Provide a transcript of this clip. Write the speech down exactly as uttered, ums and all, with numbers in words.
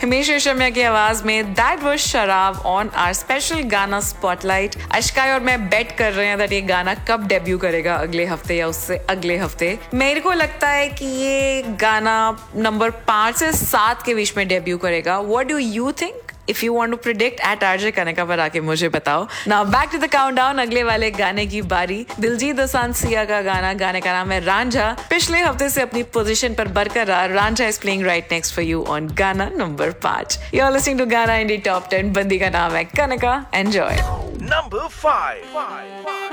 हिमेश रेशमिया की आवाज में दैट वाज शराब ऑन आवर स्पेशल गाना स्पॉटलाइट। अश्काई और मैं बेट कर रहे हैं दैट ये गाना कब डेब्यू करेगा, अगले हफ्ते या उससे अगले हफ्ते। मेरे को लगता है कि ये गाना नंबर पांच से सात के बीच में डेब्यू करेगा। What do you think? If you want to predict at R J Kanika पर आके मुझे बताओ। Now back to the countdown, अगले वाले गाने की बारी। दिलजीत दोसांझ सिया का गाना, गाने का नाम है रांझा। पिछले हफ्ते से अपनी पोजीशन पर बरकरार Ranjha is playing right next for you on गाना नंबर पाँच। You're listening to गाना इंडी टॉप टेन। बंदी का नाम है कनिका। Enjoy। Number five.